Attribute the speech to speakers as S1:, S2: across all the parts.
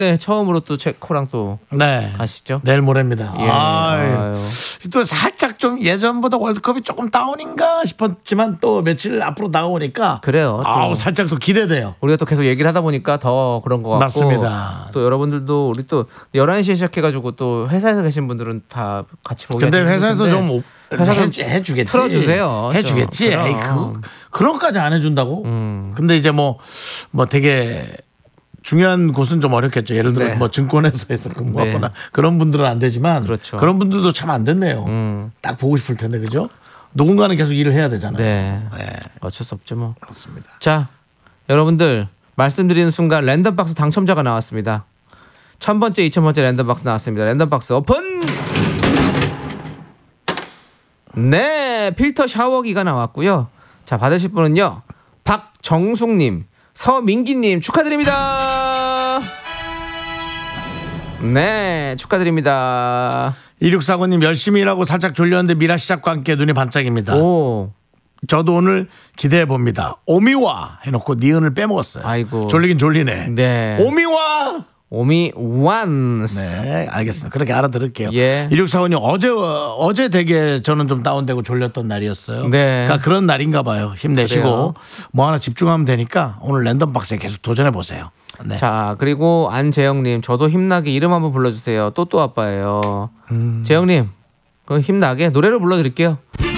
S1: 네, 처음으로 또 체코랑 또
S2: 네.
S1: 가시죠.
S2: 내일 모레입니다.
S1: 예. 아유.
S2: 또 살짝 좀 예전보다 월드컵이 조금 다운인가 싶었지만 또 며칠 앞으로 다가오니까
S1: 그래요.
S2: 아우 살짝 또 기대돼요.
S1: 우리가 또 계속 얘기를 하다 보니까 더 그런 것 같고
S2: 맞습니다.
S1: 또 여러분들도 우리 또 11시에 시작해가지고 또 회사에서 계신 분들은 다 같이 보게
S2: 근데 회사에서 좀
S1: 회사에서
S2: 해주겠지.
S1: 틀어주세요.
S2: 해주겠지.
S1: 그럼.
S2: 에이, 그런 것까지 안 해준다고? 근데 이제 뭐 되게 중요한 곳은 좀 어렵겠죠. 예를 들어
S1: 네.
S2: 뭐 증권회사에서 근무하거나
S1: 네.
S2: 그런 분들은 안 되지만
S1: 그렇죠.
S2: 그런 분들도 참 안 됐네요. 딱 보고 싶을 텐데 그죠? 누군가는 계속 일을 해야 되잖아요.
S1: 네.
S2: 네.
S1: 어쩔 수 없죠 뭐.
S2: 그렇습니다.
S1: 자, 여러분들 말씀드리는 순간 랜덤박스 당첨자가 나왔습니다. 1000번째, 2000번째 랜덤박스 나왔습니다. 랜덤박스 오픈! 네, 필터 샤워기가 나왔고요. 자, 받으실 분은요. 박정숙님, 서민기님 축하드립니다. 네, 축하드립니다.
S2: 2649님 열심히 일하고 살짝 졸렸는데 미라 시작과 함께 눈이 반짝입니다.
S1: 오,
S2: 저도 오늘 기대해 봅니다. 오미와 해놓고 니은을 빼먹었어요.
S1: 아이고.
S2: 졸리긴 졸리네.
S1: 네.
S2: 오미와.
S1: 오미완.
S2: 네, 알겠습니다. 그렇게 알아들을게요.
S1: 예.
S2: 2645님 어제 되게 저는 좀 다운되고 졸렸던 날이었어요.
S1: 네.
S2: 그러니까 그런 날인가 봐요. 힘내시고
S1: 그래요.
S2: 뭐 하나 집중하면 되니까 오늘 랜덤 박스에 계속 도전해 보세요. 네.
S1: 자, 그리고 안재영님, 저도 힘나게 이름 한번 불러주세요. 또또 아빠예요. 재영님, 그럼 힘나게 노래를 불러드릴게요.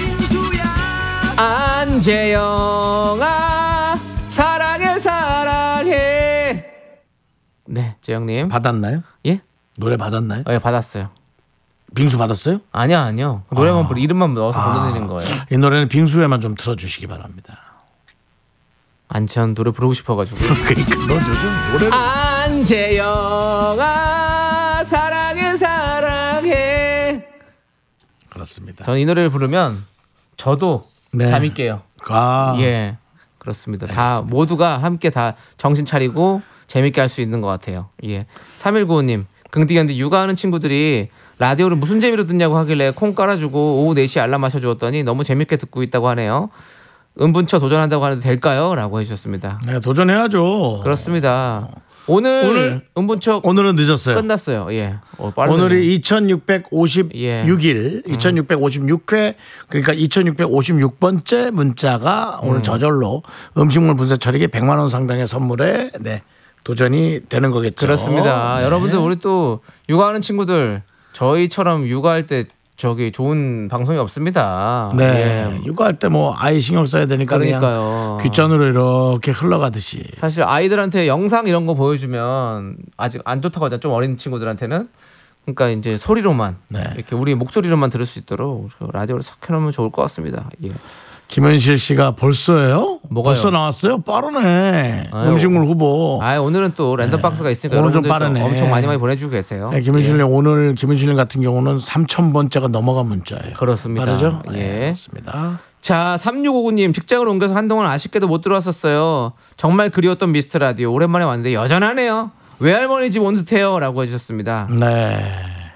S1: 안재영아, 사랑해, 사랑해. 네, 재영님.
S2: 받았나요?
S1: 예?
S2: 노래 받았나요?
S1: 예, 받았어요.
S2: 빙수 받았어요?
S1: 아니요. 노래만 이름만 넣어서 불러드리는 거예요.
S2: 이 노래는 빙수에만 좀 틀어주시기 바랍니다.
S1: 안채연 노래 부르고 싶어가지고.
S2: 그러니까 너 요즘 노래를
S1: 안재영아, 사랑해, 사랑해.
S2: 그렇습니다.
S1: 저는 이 노래를 부르면 저도
S2: 네.
S1: 잠이 깨요.
S2: 아,
S1: 예, 그렇습니다. 다 모두가 함께 다 정신 차리고 재밌게 할 수 있는 것 같아요. 예, 3195님, 긍디견디 육아하는 친구들이 라디오를 무슨 재미로 듣냐고 하길래 콩 깔아주고 오후 4시에 알람 맞춰주었더니 너무 재밌게 듣고 있다고 하네요. 은분처 도전한다고 하는데 될까요? 라고 해주셨습니다.
S2: 네, 도전해야죠.
S1: 그렇습니다. 오늘 은분처
S2: 오늘은 늦었어요.
S1: 끝났어요. 예, 빠르네요.
S2: 오늘이 2656일,
S1: 예.
S2: 2656회, 그러니까 2656번째 문자가 오늘 저절로 음식물 분쇄 처리기 100만 원 상당의 선물에 네, 도전이 되는 거겠죠.
S1: 그렇습니다.
S2: 네.
S1: 여러분들 우리 또 육아하는 저희처럼 육아할 때 저기 좋은 방송이 없습니다.
S2: 네,
S1: 예.
S2: 육아할 때 뭐 아이 신경 써야 되니까
S1: 그러니까요.
S2: 그냥 귓전으로 이렇게 흘러가듯이.
S1: 사실 아이들한테 영상 이런 거 보여주면 아직 안 좋다고 하잖아요. 좀 어린 친구들한테는. 그러니까 이제 소리로만
S2: 네.
S1: 이렇게 우리 목소리로만 들을 수 있도록 라디오를 싹 해놓으면 좋을 것 같습니다. 예.
S2: 김현실 씨가 벌써요?
S1: 뭐가요?
S2: 벌써 나왔어요? 빠르네.
S1: 아유.
S2: 음식물 후보.
S1: 오늘은 또 랜덤 박스가 있으니까
S2: 오늘 좀
S1: 여러분들
S2: 빠르네.
S1: 엄청 많이 보내주고 계세요.
S2: 네, 김현실님 오늘 김현실님 같은 경우는 3,000번째가 넘어간 문자예요.
S1: 그렇습니다.
S2: 빠르죠?
S1: 예.
S2: 네, 그렇습니다.
S1: 자, 3659님 직장을 옮겨서 한동안 아쉽게도 못 들어왔었어요. 정말 그리웠던 미스터 라디오 오랜만에 왔는데 여전하네요. 외할머니 집 온 듯해요 라고 해주셨습니다.
S2: 네.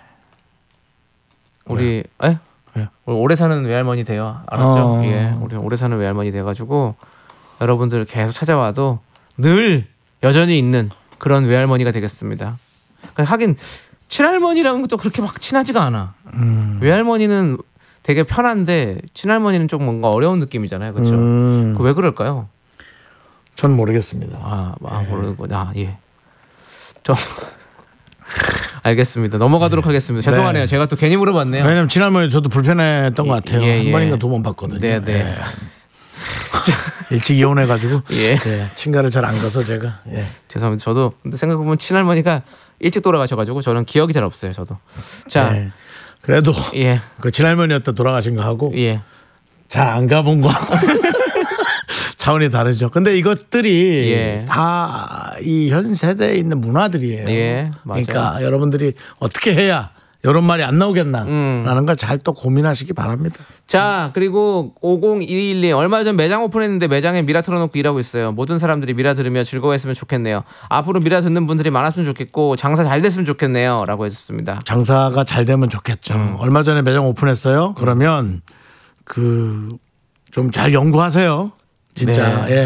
S1: 우리
S2: 왜요?
S1: 오래 사는 외할머니 돼요. 알았죠? 예, 우리 오래 사는 외할머니 돼가지고 여러분들 계속 찾아와도 늘 여전히 있는 그런 외할머니가 되겠습니다. 하긴 친할머니랑은 또 그렇게 막 친하지가 않아. 외할머니는 되게 편한데 친할머니는 좀 뭔가 어려운 느낌이잖아요, 그렇죠? 그 왜 그럴까요?
S2: 전 모르겠습니다.
S1: 모르는구나. 예. 저 알겠습니다. 넘어가도록 하겠습니다. 죄송하네요. 제가 또 괜히 물어봤네요.
S2: 왜냐면 지난번에 저도 불편했던 것 같아요.
S1: 예,
S2: 한
S1: 예.
S2: 번인가 두 번 봤거든요.
S1: 네.
S2: 예. 일찍 이혼해가지고
S1: 예.
S2: 예, 친가를 잘 안 가서 제가 예.
S1: 죄송합니다. 저도 근데 생각해보면 친할머니가 일찍 돌아가셔가지고 저는 기억이 잘 없어요. 저도. 자,
S2: 예. 그래도
S1: 예,
S2: 그 친할머니였다 돌아가신 거 하고
S1: 예.
S2: 잘 안 가본 거 하고 차원이 다르죠. 근데 이것들이
S1: 예.
S2: 다 이 현 세대에 있는 문화들이에요.
S1: 예, 맞아요.
S2: 그러니까 여러분들이 어떻게 해야 이런 말이 안 나오겠나라는 걸 잘 또 고민하시기 바랍니다.
S1: 자, 그리고 50112 얼마 전 매장 오픈했는데 매장에 미라 틀어놓고 일하고 있어요. 모든 사람들이 미라 들으며 즐거워했으면 좋겠네요. 앞으로 미라 듣는 분들이 많았으면 좋겠고 장사 잘 됐으면 좋겠네요. 라고 해줬습니다.
S2: 장사가 잘 되면 좋겠죠. 얼마 전에 매장 오픈했어요. 그러면 그 좀 잘 연구하세요. 진짜
S1: 네.
S2: 예,